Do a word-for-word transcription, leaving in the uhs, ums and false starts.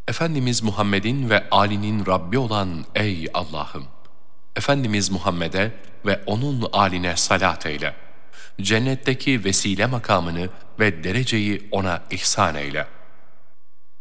Efendimiz Muhammed'in ve âlinin Rabbi olan ey Allah'ım! Efendimiz Muhammed'e ve onun âline salat eyle. Cennetteki vesile makamını ve dereceyi ona ihsan eyle.